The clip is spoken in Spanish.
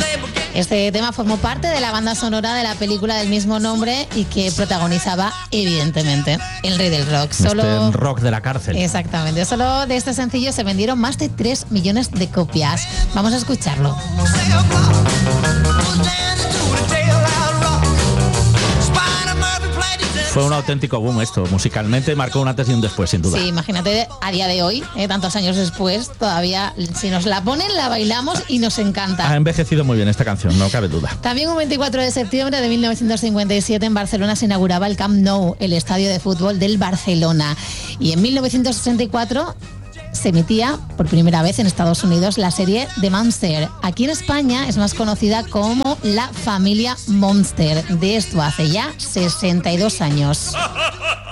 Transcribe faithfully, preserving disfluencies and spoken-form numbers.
Este tema formó parte de la banda sonora de la película del mismo nombre y que protagonizaba, evidentemente, el rey del rock. Solo... Este rock de la cárcel. Exactamente. Solo de este sencillo se vendieron más de tres millones de copias. Vamos a escucharlo. Fue un auténtico boom esto, musicalmente marcó un antes y un después, sin duda. Sí, imagínate a día de hoy, eh, tantos años después, todavía si nos la ponen, la bailamos y nos encanta. Ha envejecido muy bien esta canción, no cabe duda. También un veinticuatro de septiembre de mil novecientos cincuenta y siete en Barcelona se inauguraba el Camp Nou, el estadio de fútbol del Barcelona. Y en mil novecientos sesenta y cuatro... se emitía por primera vez en Estados Unidos la serie The Monster. Aquí en España es más conocida como La Familia Monster. De esto hace ya sesenta y dos años.